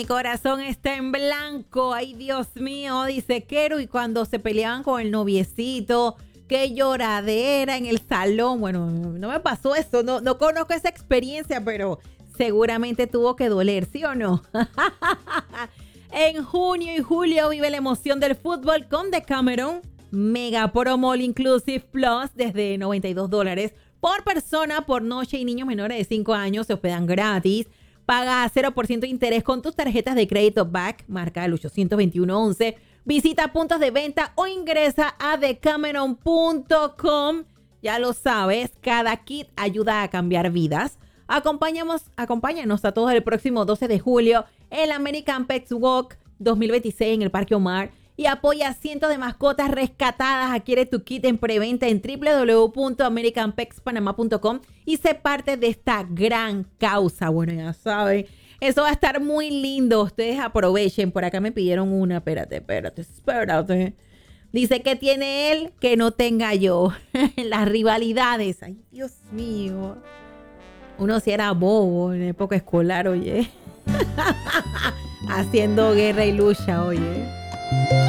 corazón está en blanco. Ay, Dios mío, dice Kero. Y cuando se peleaban con el noviecito, qué lloradera en el salón. Bueno, no me pasó eso, no conozco esa experiencia, pero seguramente tuvo que doler, ¿sí o no? En junio y julio vive la emoción del fútbol con Decameron Mega Promo All Inclusive Plus desde $92 por persona por noche, y niños menores de 5 años se hospedan gratis. Paga 0% de interés con tus tarjetas de crédito Back, marca el 821-11. Visita puntos de venta o ingresa a decameron.com. Ya lo sabes, cada kit ayuda a cambiar vidas. Acompáñanos a todos el próximo 12 de julio en la American Pets Walk 2026 en el Parque Omar y apoya a cientos de mascotas rescatadas. Adquiere tu kit en preventa en www.americanpetspanama.com y sé parte de esta gran causa. Bueno, ya saben, eso va a estar muy lindo. Ustedes aprovechen. Por acá me pidieron una. Espérate. Dice que tiene él que no tenga yo. Las rivalidades. Ay, Dios mío. Uno sí era bobo en época escolar, oye. Haciendo guerra y lucha, oye.